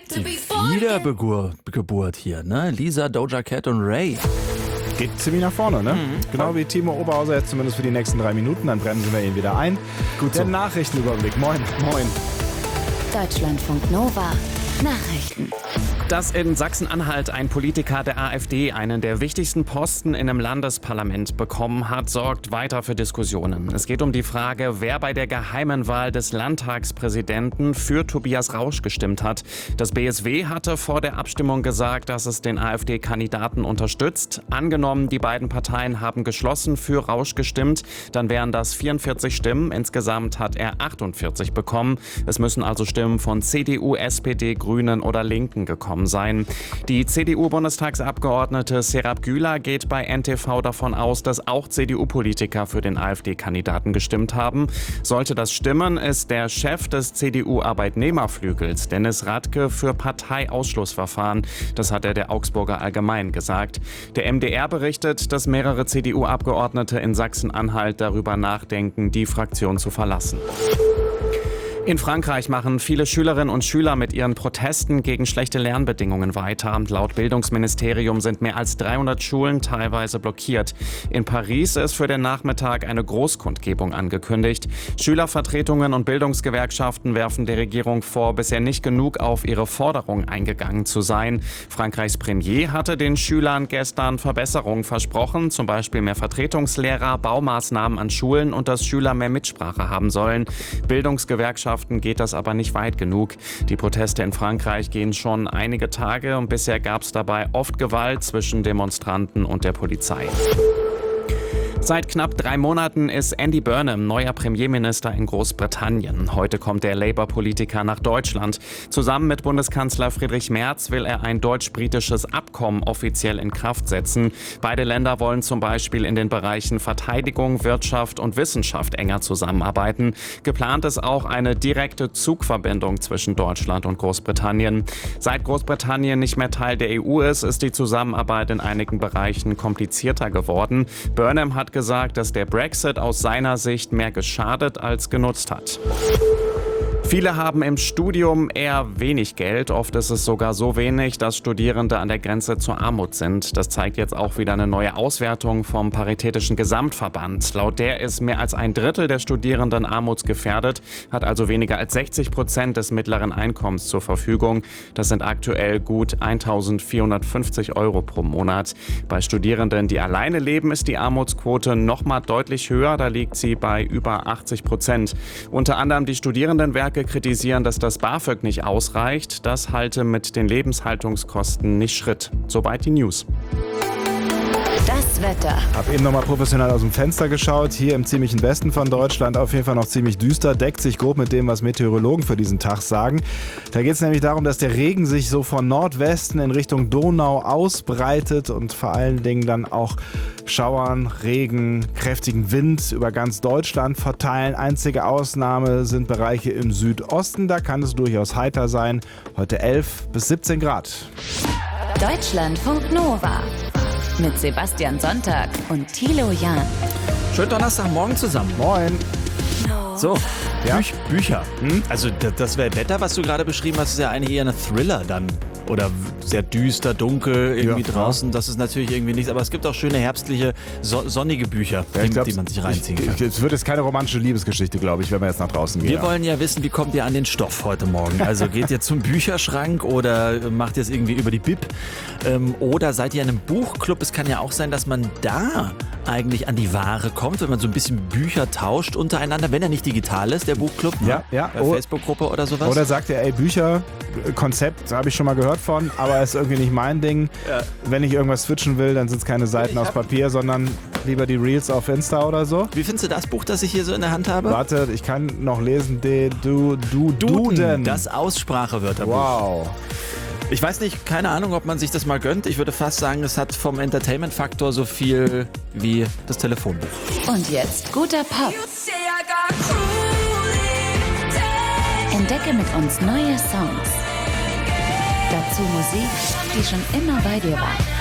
Die Wiedergeburt hier, ne? Lisa, Doja Cat und Ray. Geht ziemlich nach vorne, ne? Genau wie Timo Oberhauser jetzt zumindest für die nächsten 3 Minuten. Dann bremsen wir ihn wieder ein. Gut Der so. Nachrichtenüberblick. Moin. Deutschlandfunk Nova. Nachrichten. Dass in Sachsen-Anhalt ein Politiker der AfD einen der wichtigsten Posten in einem Landesparlament bekommen hat, sorgt weiter für Diskussionen. Es geht um die Frage, wer bei der geheimen Wahl des Landtagspräsidenten für Tobias Rausch gestimmt hat. Das BSW hatte vor der Abstimmung gesagt, dass es den AfD-Kandidaten unterstützt. Angenommen, die beiden Parteien haben geschlossen für Rausch gestimmt, dann wären das 44 Stimmen. Insgesamt hat er 48 bekommen. Es müssen also Stimmen von CDU, SPD, Grünen oder Linken gekommen sein. Die CDU-Bundestagsabgeordnete Serap Güler geht bei NTV davon aus, dass auch CDU-Politiker für den AfD-Kandidaten gestimmt haben. Sollte das stimmen, ist der Chef des CDU-Arbeitnehmerflügels, Dennis Radke, für Parteiausschlussverfahren. Das hat er der Augsburger Allgemein gesagt. Der MDR berichtet, dass mehrere CDU-Abgeordnete in Sachsen-Anhalt darüber nachdenken, die Fraktion zu verlassen. In Frankreich machen viele Schülerinnen und Schüler mit ihren Protesten gegen schlechte Lernbedingungen weiter. Laut Bildungsministerium sind mehr als 300 Schulen teilweise blockiert. In Paris ist für den Nachmittag eine Großkundgebung angekündigt. Schülervertretungen und Bildungsgewerkschaften werfen der Regierung vor, bisher nicht genug auf ihre Forderungen eingegangen zu sein. Frankreichs Premier hatte den Schülern gestern Verbesserungen versprochen, zum Beispiel mehr Vertretungslehrer, Baumaßnahmen an Schulen und dass Schüler mehr Mitsprache haben sollen. Bildungsgewerkschaften geht das aber nicht weit genug. Die Proteste in Frankreich gehen schon einige Tage und bisher gab es dabei oft Gewalt zwischen Demonstranten und der Polizei. Seit knapp 3 Monaten ist Andy Burnham neuer Premierminister in Großbritannien. Heute kommt der Labour-Politiker nach Deutschland. Zusammen mit Bundeskanzler Friedrich Merz will er ein deutsch-britisches Abkommen offiziell in Kraft setzen. Beide Länder wollen zum Beispiel in den Bereichen Verteidigung, Wirtschaft und Wissenschaft enger zusammenarbeiten. Geplant ist auch eine direkte Zugverbindung zwischen Deutschland und Großbritannien. Seit Großbritannien nicht mehr Teil der EU ist, ist die Zusammenarbeit in einigen Bereichen komplizierter geworden. Burnham hat gesagt, dass der Brexit aus seiner Sicht mehr geschadet als genutzt hat. Viele haben im Studium eher wenig Geld. Oft ist es sogar so wenig, dass Studierende an der Grenze zur Armut sind. Das zeigt jetzt auch wieder eine neue Auswertung vom Paritätischen Gesamtverband. Laut der ist mehr als 1/3 der Studierenden armutsgefährdet, hat also weniger als 60% des mittleren Einkommens zur Verfügung. Das sind aktuell gut 1.450 € pro Monat. Bei Studierenden, die alleine leben, ist die Armutsquote noch mal deutlich höher. Da liegt sie bei über 80%. Unter anderem die Studierendenwerke kritisieren, dass das BAföG nicht ausreicht. Das halte mit den Lebenshaltungskosten nicht Schritt. Soweit die News. Das Wetter. Hab eben nochmal professionell aus dem Fenster geschaut. Hier im ziemlichen Westen von Deutschland auf jeden Fall noch ziemlich düster. Deckt sich grob mit dem, was Meteorologen für diesen Tag sagen. Da geht es nämlich darum, dass der Regen sich so von Nordwesten in Richtung Donau ausbreitet und vor allen Dingen dann auch Schauern, Regen, kräftigen Wind über ganz Deutschland verteilen. Einzige Ausnahme sind Bereiche im Südosten. Da kann es durchaus heiter sein. Heute 11 bis 17 Grad. Deutschlandfunk Nova. Mit Sebastian Sonntag und Thilo Jahn. Schönen Donnerstagmorgen zusammen. Moin. So, Ja? Bücher. Also das Wetter, was du gerade beschrieben hast, ist ja eigentlich eher ein Thriller dann. Oder sehr düster, dunkel, irgendwie Ja. draußen. Das ist natürlich irgendwie nichts. Aber es gibt auch schöne herbstliche, sonnige Bücher, die man sich reinziehen kann. Es wird jetzt keine romantische Liebesgeschichte, glaube ich, wenn wir jetzt nach draußen gehen. Wir wollen ja wissen, wie kommt ihr an den Stoff heute Morgen? Also geht ihr zum Bücherschrank oder macht ihr es irgendwie über die Bib? Oder seid ihr in einem Buchclub? Es kann ja auch sein, dass man da eigentlich an die Ware kommt, wenn man so ein bisschen Bücher tauscht untereinander, wenn er nicht digital ist, der Buchclub. Ne? Ja. Bei Facebook-Gruppe oder sowas. Oder sagt er, ey, Bücher, Konzept, habe ich schon mal gehört von, aber ist irgendwie nicht mein Ding. Ja. Wenn ich irgendwas switchen will, dann sind es keine Seiten aus Papier, sondern lieber die Reels auf Insta oder so. Wie findest du das Buch, das ich hier so in der Hand habe? Warte, ich kann noch lesen. Duden. Das Aussprachewörterbuch. Wow. Ich weiß nicht, keine Ahnung, ob man sich das mal gönnt. Ich würde fast sagen, es hat vom Entertainment-Faktor so viel wie das Telefonbuch. Und jetzt guter Pop. Entdecke mit uns neue Songs. Dazu Musik, die schon immer bei dir war.